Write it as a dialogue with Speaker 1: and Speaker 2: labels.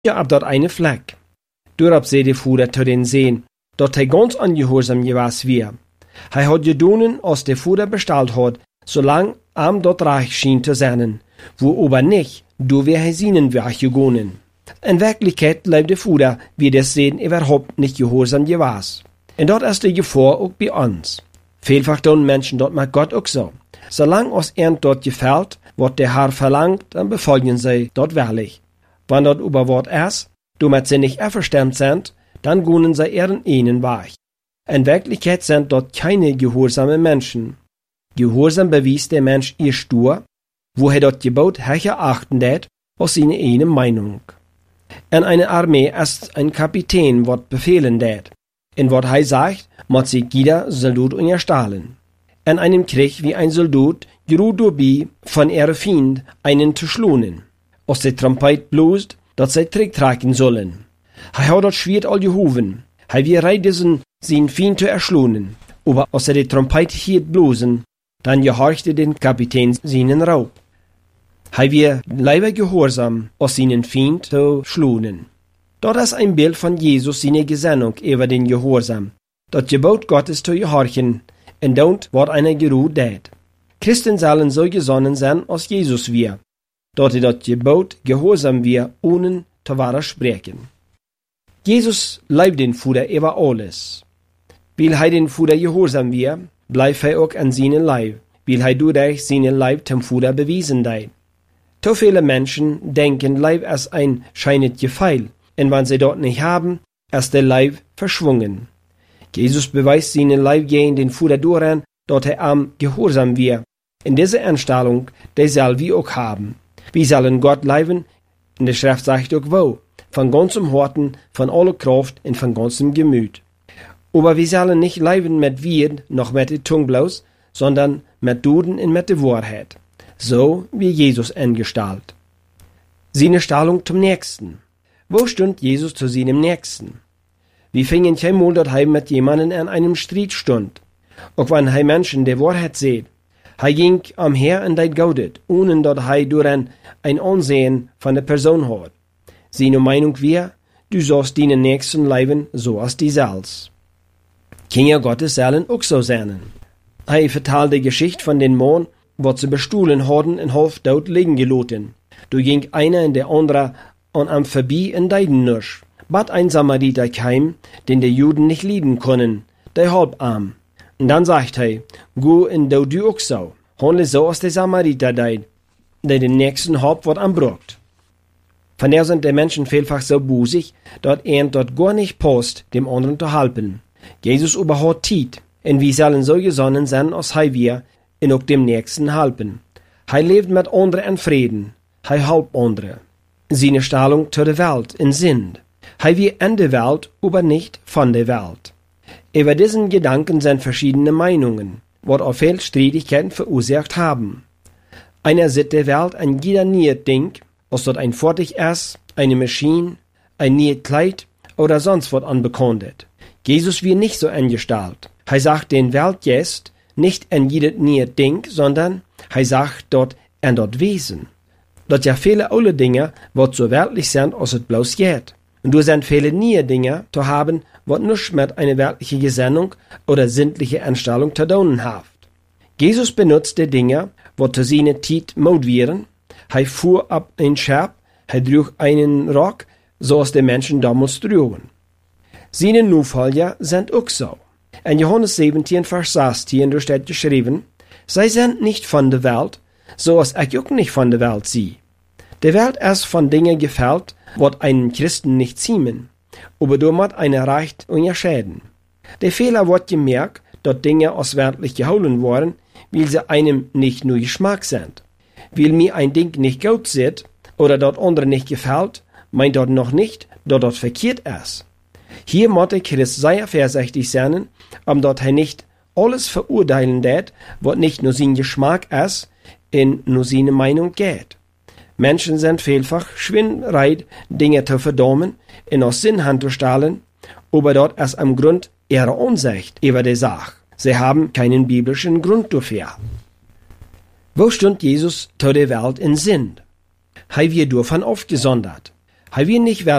Speaker 1: ja ab dort eine Fleck. Dorab se de Fuder zu den sehen, dort hij ganz ungehorsam gewas wir. Hij hat gedonen, als de Fuder bestellt hat, solang am dort reich schien zu sein, wo aber nicht, du wär hij seinen Weg gegangen. In Wirklichkeit bleibt de Fuder, wie das sehen, überhaupt nicht gehorsam gewas. Und dort ist die Gefahr auch bei uns. Vielfach tun Menschen dort mit Gott auch so. Solange uns dort gefällt, was der Herr verlangt, dann befolgen sie dort wahrlich. Wenn dort über Wort ist, damit sie nicht einverstanden sind, dann gehen sie ihren einen Weg. In Wirklichkeit sind dort keine gehorsamen Menschen. Gehorsam bewies der Mensch ihr Stur, wo er dort Gebot höher achten det, aus seiner eigenen Meinung. In einer Armee ist ein Kapitän, wat befehlen det. In wat er sagt, muss sich jeder Soldat unterstellen. In einem Krieg wie ein Soldat geruht dabei, von ihrem Feind einen zu schlunen. Aus der Trompet bloßt, dass sie Trick tragen sollen. Er hat dort Schwert all gehoven. Er wir reisen, seinen Feind zu erschlunen. Aber als er die Trompet hielt blosen, dann gehorchte den Kapitän seinen Raub. Er wir leider gehorsam, aus seinen Feind zu schlunen. Dort ist ein Bild von Jesus seine Gesinnung über den Gehorsam. Das Gebot Gottes zu gehorchen, und dort wird einer geruht det. Christen sollen so gesonnen sein, als Jesus wir. Dort das Gebot gehorsam wir, ohne zu widersprechen. Jesus leibt den Fuder über alles. Weil er den Fuder gehorsam wir, bleibt er auch an seinen Leib, weil er durch seinen Leib zum Fuder bewiesen hat. Zu viele Menschen denken, Leib ist ein scheinet Gefeil, und wenn sie dort nicht haben, ist der Leib verschwungen. Jesus beweist seinen Leib gegen den Fuder daran, dort er am Gehorsam wir. In dieser Einstellung, die soll wir auch haben. Wir sollen Gott leiben, in der Schrift sagt auch wo, von ganzem Horten, von aller Kraft und von ganzem Gemüt. Aber wir sollen nicht leiben mit Wied, noch mit der Zunge bloß, sondern mit Duden und mit der Wahrheit. So wie Jesus angestalt. Seine Stellung zum Nächsten. Wo stund Jesus zu seinem Nächsten? Wir fingen keinmal dort heim mit jemanden an einem Streit stund. Auch wenn er Menschen der Wahrheit seht. Er ging am Herr und deit gaudet, ohne dort er durch ein Ansehen von der Person hat. Seine Meinung wir, du sollst deinen Nächsten leiben, so als die Salz. Kinder Gottes sollen auch so sein. Er vertalt die Geschichte von den Mann, wat sie bestohlen hadden en half dood liegen gelaten. Du ging einer und der andere an am vorbei in deiden Nusch. Bat ein Samariter keim, den die Juden nicht lieben können, der halbarm. Und dann sagt er, go in du auch so. Handle so als der Samariter deid, der den nächsten halb wat anbrucht. Von der sind die Menschen vielfach so busig, dort dort gar nicht passt, dem anderen zu helfen. Jesus überhaupt Tiet, und wir sollen so gesonnen sein, als wir und auch dem Nächsten helfen. Er lebt mit anderen in Frieden. Er helpt andere. Seine Stellung zu der Welt in Sinn. Er will in der Welt, aber nicht von der Welt. Über diesen Gedanken sind verschiedene Meinungen, was auch viel Streitigkeiten verursacht haben. Einer sieht der Welt ein jeder neues Ding, als dort ein Fertig ist, eine Maschine, ein neues Kleid oder sonst was anbekundet. Jesus wird nicht so angestellt. Er sagt den Welt jetzt, nicht an jedes neue Ding, sondern er sagt dort an dort Wesen. Dort ja viele alte Dinge, wat so weltlich sind, als es bloß geht. Und du sind viele neue Dinge zu haben, wat nicht mit einer weltlichen Gesinnung oder sinnliche Einstellung zu tun hat. Jesus benutzt die Dinge, wat zu seiner Zeit Mode wären. Er fuhr ab ein Schab, er trug einen Rock, so als die Menschen damals trugen. Seine Nachfolger sind auch so. In Johannes 17, Vers 16 steht geschrieben, sie sind nicht von der Welt, so als ich auch nicht von der Welt sie. Die Welt ist von Dingen gefällt, was einen Christen nicht ziemen, aber damit einer reicht unterscheiden. Der Fehler wird gemerkt, dass Dinge aus weltlich geholen worden, weil sie einem nicht nur Geschmack sind. Weil mir ein Ding nicht gut sieht, oder dort andere nicht gefällt, meint dort noch nicht, dass dort verkehrt ist. Hier muss der Christ sehr vorsichtig sein, dort er nicht alles verurteilen wird, was nicht nur sein Geschmack ist, in nur seine Meinung geht. Menschen sind vielfach schwindbereit, Dinge zu verdammen, in aus Sinn anzustellen, aber dort ist am Grund ihre Ansicht über die Sache. Sie haben keinen biblischen Grund dafür. Wo stund Jesus zu der Welt in Sinn? Er wird davon aufgesondert. Hij wie nicht